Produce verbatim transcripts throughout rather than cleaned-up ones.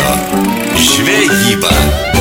žvejyba.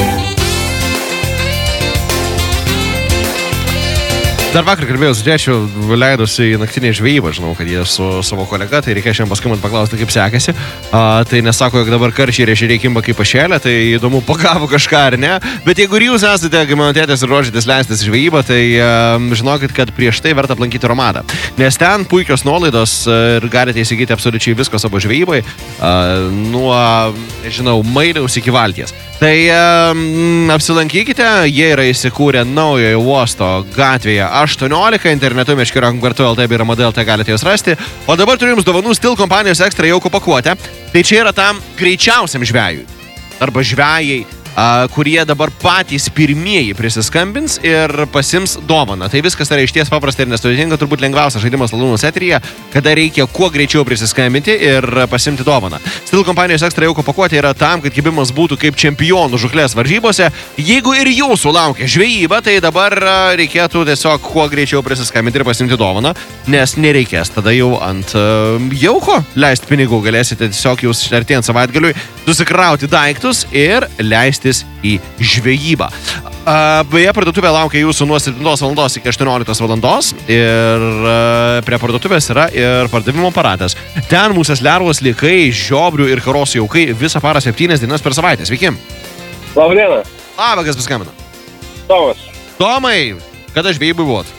Dar vakar kalbėjau su tėčiu, leidosi į naktinį žvejybą, žinau, kad jie su savo kolega, tai reikia šiandien paskambinti paklausti, kaip sekėsi. A, tai nesako, jog dabar karšiai ir ešeriai kimba kaip pašėlė, tai įdomu, pagavo kažką ar ne. Bet jeigu ir jūs esate, kaip mano tėtis, ir ruošiatės leistis į žvejybą, tai a, žinokit, kad prieš tai verta aplankyti Romadą. Nes ten puikios nuolaidos ir galite įsigyti absoliučiai visko savo žvejybai, a, nuo, nežinau, mailiaus iki valties. Tai um, apsilankykite, jie yra įsikūrę naujojo uosto gatvėje aštuoniolika, internetu meškeriokam kartu lt bei ramada lt galite jūs rasti. O dabar turiu jums dovanų Stil kompanijos ekstra jauko pakuotę. Tai čia yra tam greičiausiam žvejui arba žvejai, a, kurie dabar patys pirmieji prisiskambins ir pasims dovaną. Tai viskas yra išties paprasta ir nesudėtinga, turbūt lengviausias žaidimas Lalūnų eteryje, kada reikia kuo greičiau prisiskambinti ir pasimti dovaną. Stil kompanijos ekstra jauko pakuotė yra tam, kad kibimas būtų kaip čempionų žuklės varžybose. Jeigu ir jūsų laukia žvejyba, tai dabar reikėtų tiesiog kuo greičiau prisiskambinti ir pasimti dovaną, nes nereikės tada jau ant uh, jauko leisti pinigų. Galėsite tiesiog jūs artėjant savaitgaliui susikrauti daiktus ir leisti į žvejybą. Uh, beje, parduotuvė laukia jūsų nuo septintos valandos iki aštuonioliktos valandos ir uh, prie parduotuvės yra ir pardavimo aparatas. Ten mūsės lervos, likai, žiobrių ir karosų jaukai visą parą septynias dienas per savaitę. Sveiki. Labą dieną. Labą, kas paskambino? Tomas. Tomai, kada žvejybai buvot?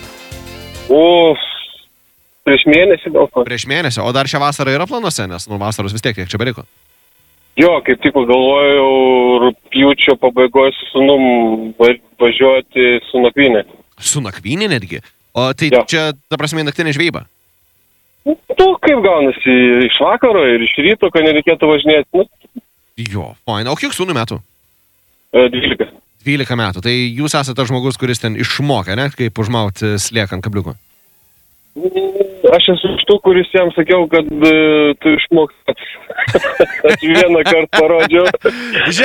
Uf, prieš mėnesį gal ko. Prieš mėnesį, o dar šią vasarą yra planuose, nes nuo vasaros vis tiek tiek čia beriko. Jo, kaip tik galvojau rugpjūčio pabaigoje su sūnum važiuoti su nakvynė. Su nakvynė netgi? O tai Jo. čia, ta prasme, naktinė žvejyba? Tu kaip gaunasi iš vakaro ir iš ryto, kad nereikėtų važinėti? Nu, Jo, faina. O kiek sūnų metų? e, dvylika. dvylika metų. Tai jūs esate tas žmogus, kuris ten išmokė, ne? Kaip užmauti slieką ant kabliuko. Aš esu iš tų, kuris jam sakiau, kad e, tu išmok pats. Aš vieną kartą parodžiau.